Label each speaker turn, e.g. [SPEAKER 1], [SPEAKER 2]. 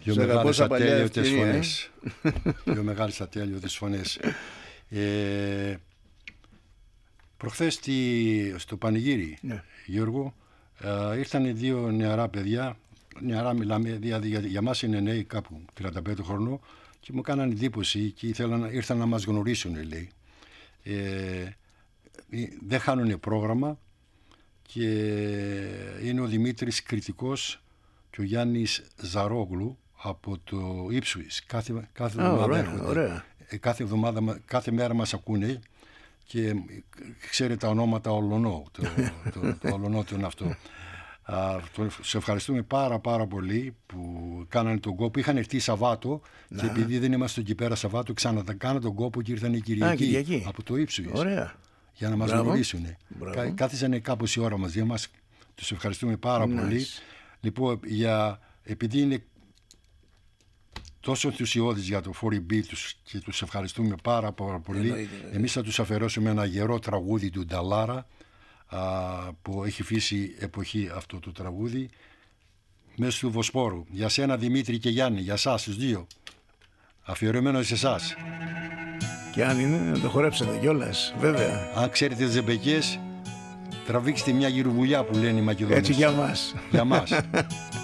[SPEAKER 1] Πιο μεγάλες ατέλειωτες φωνές. Πιο μεγάλες ατέλειωτες φωνές. Προχθές στο πανηγύρι, Γιώργο, ήρθαν δύο νεαρά παιδιά. Νεαρά μιλάμε, για μας είναι νέοι κάπου 35 χρονών, και μου κάνανε εντύπωση και ήρθαν να μας γνωρίσουν, λέει. Δεν χάνουν πρόγραμμα, και είναι ο Δημήτρης Κρητικός και ο Γιάννης Ζαρόγλου από το Ipswich. Κάθε εβδομάδα έρχονται. Κάθε μέρα μας ακούνε και ξέρει τα ονόματα Ολονό. Το Ολονό του είναι αυτό. Σε ευχαριστούμε πάρα πολύ που κάνανε τον κόπο. Είχαν έρθει Σαββάτο και επειδή δεν είμαστε εκεί πέρα Σαββάτο, κάνανε τον κόπο και ήρθαν η Κυριακή από το Ipswich.
[SPEAKER 2] Ωραία.
[SPEAKER 1] Για να μας γνωρίσουν. Κάθισαν κάπως η ώρα μαζί μας. Τους ευχαριστούμε πάρα πολύ. Λοιπόν, επειδή είναι τόσο ενθουσιώδης για το 4B τους και τους ευχαριστούμε πάρα πολύ, εμείς θα τους αφιερώσουμε ένα γερό τραγούδι του Νταλάρα, που έχει φύσει εποχή αυτό το τραγούδι, μέσα του Βοσπόρου. Για σένα Δημήτρη και Γιάννη, για εσάς τους δύο, αφιερωμένο σε εσάς.
[SPEAKER 2] Και αν είναι να το χορέψετε κιόλας, βέβαια.
[SPEAKER 1] Αν ξέρετε τις ζεμπεκιές, τραβήξτε μια γυροβουλιά που λένε οι Μακεδόνες.
[SPEAKER 2] Έτσι για μας.
[SPEAKER 1] Για μας.